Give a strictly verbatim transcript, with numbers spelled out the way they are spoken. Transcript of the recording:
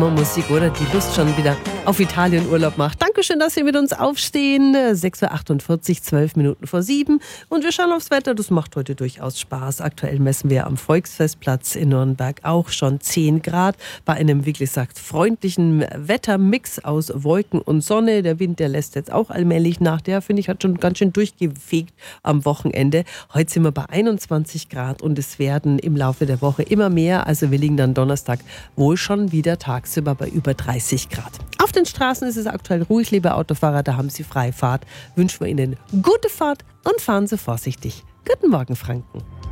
Musik, oder? Die Lust schon wieder auf Italien-Urlaub macht. Dankeschön, dass Sie mit uns aufstehen. sechs Uhr achtundvierzig, zwölf Minuten vor sieben. Und wir schauen aufs Wetter. Das macht heute durchaus Spaß. Aktuell messen wir am Volksfestplatz in Nürnberg auch schon zehn Grad. Bei einem, wie gesagt, freundlichen Wettermix aus Wolken und Sonne. Der Wind, der lässt jetzt auch allmählich nach. Der, finde ich, hat schon ganz schön durchgefegt am Wochenende. Heute sind wir bei einundzwanzig Grad und es werden im Laufe der Woche immer mehr. Also wir liegen dann Donnerstag wohl schon wieder tagsüber bei über dreißig Grad. Auf den Straßen ist es aktuell ruhig, liebe Autofahrer, da haben Sie freie Fahrt. Wünschen wir Ihnen gute Fahrt und fahren Sie vorsichtig. Guten Morgen, Franken.